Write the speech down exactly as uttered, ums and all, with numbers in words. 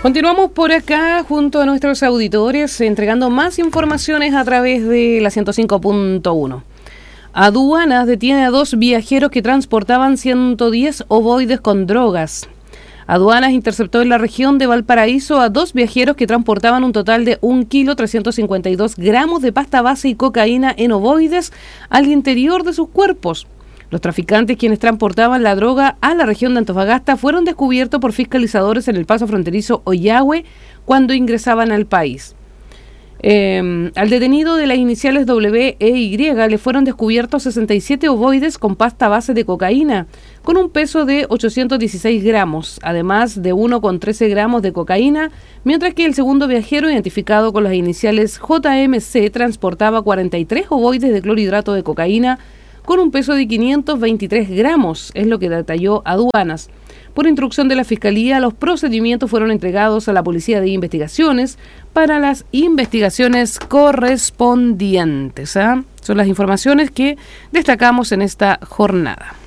Continuamos por acá junto a nuestros auditores entregando más informaciones a través de la ciento cinco punto uno. Aduanas detiene a dos viajeros que transportaban ciento diez ovoides con drogas. Aduanas interceptó en la región de Valparaíso a dos viajeros que transportaban un total de un kilo trescientos cincuenta y dos gramos de pasta base y cocaína en ovoides al interior de sus cuerpos. Los traficantes, quienes transportaban la droga a la región de Antofagasta, fueron descubiertos por fiscalizadores en el paso fronterizo Ollagüe cuando ingresaban al país. Eh, al detenido de las iniciales W E Y le fueron descubiertos sesenta y siete ovoides con pasta base de cocaína, con un peso de ochocientos dieciséis gramos, además de uno coma trece gramos de cocaína, mientras que el segundo viajero, identificado con las iniciales J M C, transportaba cuarenta y tres ovoides de clorhidrato de cocaína, con un peso de quinientos veintitrés gramos, es lo que detalló Aduanas. Por instrucción de la Fiscalía, los procedimientos fueron entregados a la Policía de Investigaciones para las investigaciones correspondientes. ¿eh? Son las informaciones que destacamos en esta jornada.